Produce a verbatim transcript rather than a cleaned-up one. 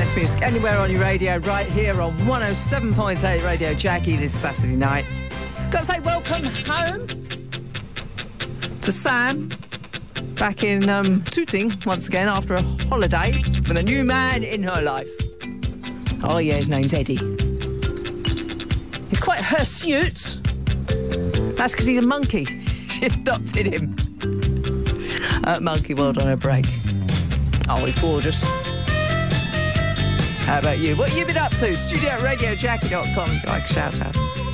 best music anywhere on your radio, right here on one oh seven point eight Radio Jackie this Saturday night. Got to say welcome home to Sam, back in um, Tooting once again after a holiday with a new man in her life. Oh yeah, his name's Eddie. He's quite hirsute. That's because he's a monkey. She adopted him at Monkey World on her break. Oh, he's gorgeous. How about you? What have you been up to? Studio at radio jackie dot com if you like a shout out.